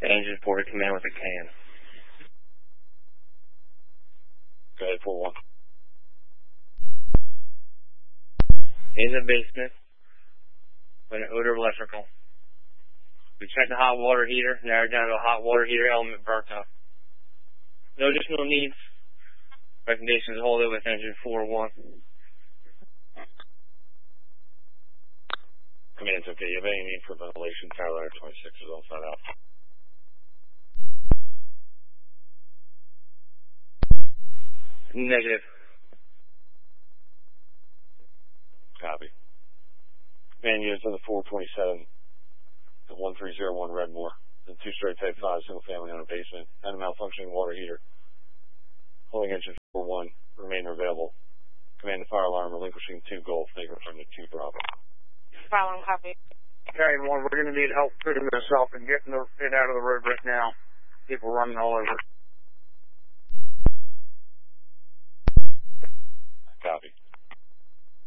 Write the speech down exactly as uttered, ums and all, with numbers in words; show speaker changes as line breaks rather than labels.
Engine four to command with a can.
Go ahead, four one.
In the basement with an odor of electrical. We checked the hot water heater, narrowed down to a hot water heater element burnt up. No additional needs. Recommendation is hold it with engine four one.
Command's okay. You have any need for ventilation? Tower Ladder twenty-six is all side out.
Negative.
Copy. Command units in the four twenty-seven, the one three zero one Redmore, the two straight type five, single family on a basement, and a malfunctioning water heater. Holding engine four one, remainder available. Command the fire alarm, relinquishing two Golf, make return to two Bravo.
Fire alarm copy.
Okay, one, we're going to need help putting this up and getting the, it out of the road right now. People running all over.
Copy.